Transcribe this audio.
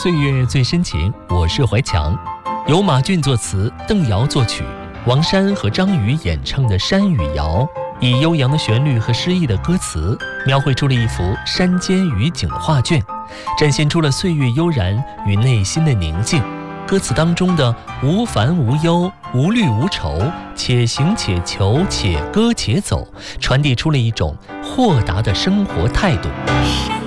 岁月最深情，我是怀强。由马骏作词，邓瑶作曲，王珊和张宇演唱的《山与谣》，以悠扬的旋律和诗意的歌词，描绘出了一幅山间雨景的画卷，展现出了岁月悠然与内心的宁静。歌词当中的无烦无忧、无虑无愁，且行且求，且歌且走，传递出了一种豁达的生活态度。